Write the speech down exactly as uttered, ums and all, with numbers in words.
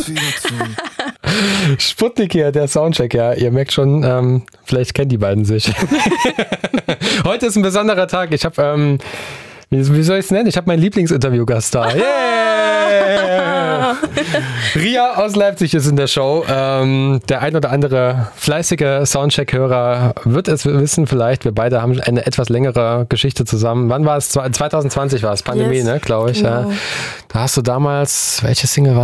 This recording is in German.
Sputnik hier, der Soundcheck, ja. Ihr merkt schon, ähm, vielleicht kennen die beiden sich. Heute ist ein besonderer Tag. Ich habe, ähm, wie, wie soll ich es nennen? Ich habe meinen Lieblingsinterviewgast da. Yeah! Ria aus Leipzig ist in der Show. Ähm, der ein oder andere fleißige Soundcheck-Hörer wird es wissen vielleicht. Wir beide haben eine etwas längere Geschichte zusammen. Wann war es? zwanzig zwanzig war es, Pandemie, yes. ne, glaube ich. Genau. Ja. Da hast du damals, welche Single war